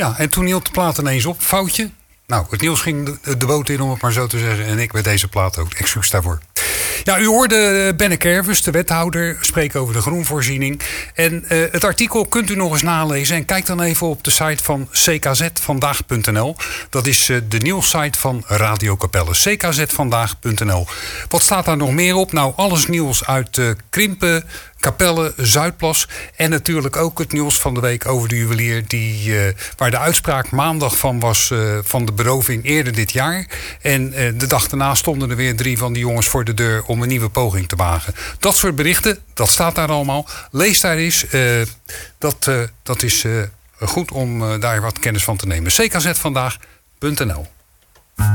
Ja, en toen hield de plaat ineens op. Foutje. Nou, het nieuws ging de boot in, om het maar zo te zeggen. En ik met deze plaat ook. Excuus daarvoor. Ja, u hoorde Benne Kervers, de wethouder, spreken over de groenvoorziening. En het artikel kunt u nog eens nalezen. En kijk dan even op de site van ckzvandaag.nl. Dat is de nieuwssite van Radio Capelle. ckzvandaag.nl. Wat staat daar nog meer op? Nou, alles nieuws uit Krimpen, Capelle, Zuidplas. En natuurlijk ook het nieuws van de week over de juwelier. Waar de uitspraak maandag van was van de beroving eerder dit jaar. En de dag daarna stonden er weer 3 van die jongens voor de deur om een nieuwe poging te wagen. Dat soort berichten, dat staat daar allemaal. Lees daar eens. Dat is goed om daar wat kennis van te nemen. ckzvandaag.nl